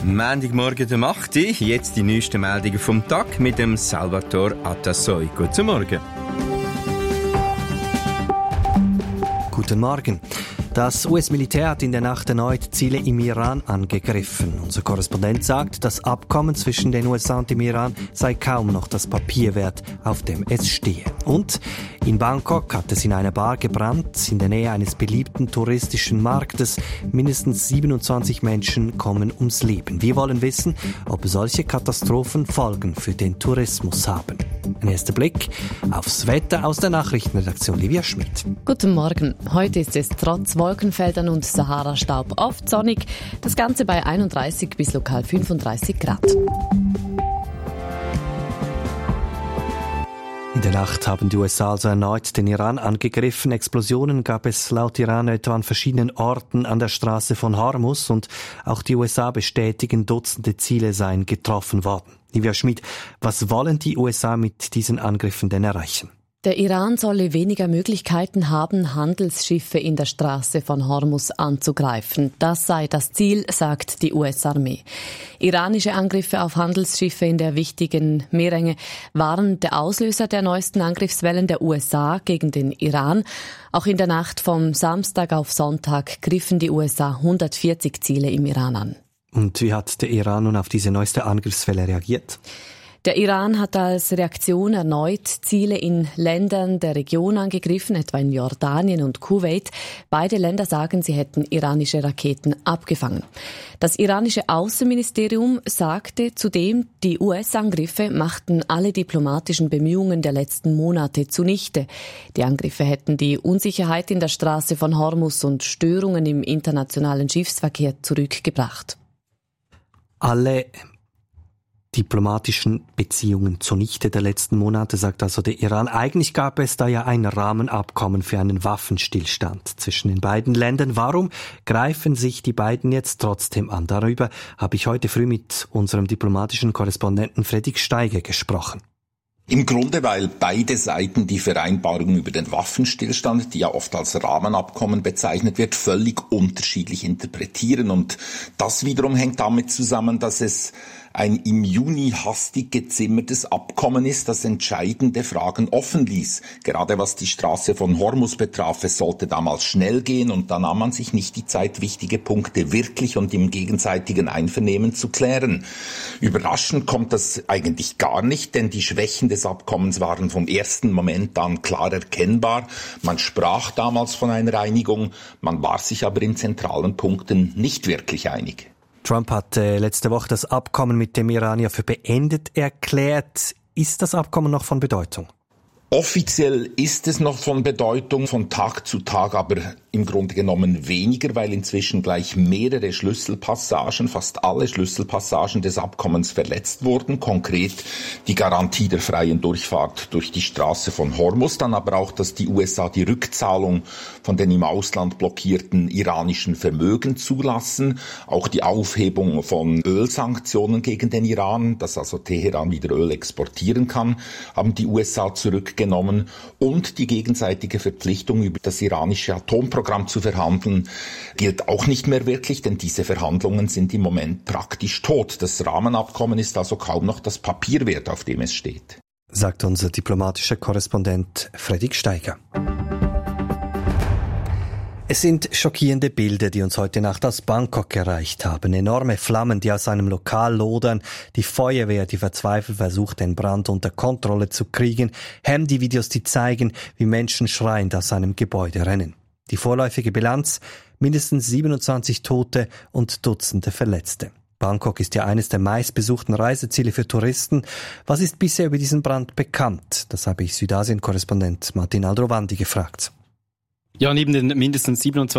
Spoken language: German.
Montagmorgen um 8 Uhr, jetzt die neuesten Meldungen vom Tag mit dem Salvatore Atassoy. Guten Morgen. Guten Morgen. Das US-Militär hat in der Nacht erneut Ziele im Iran angegriffen. Unser Korrespondent sagt, das Abkommen zwischen den USA und dem Iran sei kaum noch das Papier wert, auf dem es stehe. Und in Bangkok hat es in einer Bar gebrannt, in der Nähe eines beliebten touristischen Marktes. Mindestens 27 Menschen kommen ums Leben. Wir wollen wissen, ob solche Katastrophen Folgen für den Tourismus haben. Ein erster Blick aufs Wetter aus der Nachrichtenredaktion Livia Schmidt. Guten Morgen. Heute ist es trotz Wolkenfeldern und Sahara-Staub oft sonnig. Das Ganze bei 31 bis lokal 35 Grad. In der Nacht haben die USA also erneut den Iran angegriffen. Explosionen gab es laut Iran etwa an verschiedenen Orten an der Straße von Hormuz und auch die USA bestätigen, Dutzende Ziele seien getroffen worden. Livia Schmid, was wollen die USA mit diesen Angriffen denn erreichen? Der Iran solle weniger Möglichkeiten haben, Handelsschiffe in der Straße von Hormuz anzugreifen. Das sei das Ziel, sagt die US-Armee. Iranische Angriffe auf Handelsschiffe in der wichtigen Meerenge waren der Auslöser der neuesten Angriffswellen der USA gegen den Iran. Auch in der Nacht vom Samstag auf Sonntag griffen die USA 140 Ziele im Iran an. Und wie hat der Iran nun auf diese neueste Angriffswelle reagiert? Der Iran hat als Reaktion erneut Ziele in Ländern der Region angegriffen, etwa in Jordanien und Kuwait. Beide Länder sagen, sie hätten iranische Raketen abgefangen. Das iranische Außenministerium sagte zudem, die US-Angriffe machten alle diplomatischen Bemühungen der letzten Monate zunichte. Die Angriffe hätten die Unsicherheit in der Straße von Hormuz und Störungen im internationalen Schiffsverkehr zurückgebracht. Alle diplomatischen Beziehungen zunichte der letzten Monate, sagt also der Iran. Eigentlich gab es da ja ein Rahmenabkommen für einen Waffenstillstand zwischen den beiden Ländern. Warum greifen sich die beiden jetzt trotzdem an? Darüber habe ich heute früh mit unserem diplomatischen Korrespondenten Fredrik Steiger gesprochen. Im Grunde, weil beide Seiten die Vereinbarung über den Waffenstillstand, die ja oft als Rahmenabkommen bezeichnet wird, völlig unterschiedlich interpretieren. Und das wiederum hängt damit zusammen, dass es ein im Juni hastig gezimmertes Abkommen ist, das entscheidende Fragen offen ließ. Gerade was die Straße von Hormuz betraf, es sollte damals schnell gehen und da nahm man sich nicht die Zeit, wichtige Punkte wirklich und im gegenseitigen Einvernehmen zu klären. Überraschend kommt das eigentlich gar nicht, denn die Schwächen des Abkommens waren vom ersten Moment an klar erkennbar. Man sprach damals von einer Einigung, man war sich aber in zentralen Punkten nicht wirklich einig. Trump hat letzte Woche das Abkommen mit dem Iran ja für beendet erklärt. Ist das Abkommen noch von Bedeutung? Offiziell ist es noch von Bedeutung, von Tag zu Tag aber im Grunde genommen weniger, weil inzwischen gleich mehrere Schlüsselpassagen, fast alle Schlüsselpassagen des Abkommens verletzt wurden. Konkret die Garantie der freien Durchfahrt durch die Straße von Hormuz, dann aber auch, dass die USA die Rückzahlung von den im Ausland blockierten iranischen Vermögen zulassen, auch die Aufhebung von Ölsanktionen gegen den Iran, dass also Teheran wieder Öl exportieren kann, haben die USA zurückgenommen und die gegenseitige Verpflichtung über das iranische Atomprogramm zu verhandeln, gilt auch nicht mehr wirklich, denn diese Verhandlungen sind im Moment praktisch tot. Das Rahmenabkommen ist also kaum noch das Papier wert, auf dem es steht. Sagt unser diplomatischer Korrespondent Fredrik Steiger. Es sind schockierende Bilder, die uns heute Nacht aus Bangkok erreicht haben. Enorme Flammen, die aus einem Lokal lodern. Die Feuerwehr, die verzweifelt versucht, den Brand unter Kontrolle zu kriegen. Handyvideos, die zeigen, wie Menschen schreiend aus einem Gebäude rennen. Die vorläufige Bilanz: mindestens 27 Tote und Dutzende Verletzte. Bangkok ist ja eines der meistbesuchten Reiseziele für Touristen. Was ist bisher über diesen Brand bekannt? Das habe ich Südasien-Korrespondent Martin Aldrovandi gefragt. Ja, neben den mindestens 27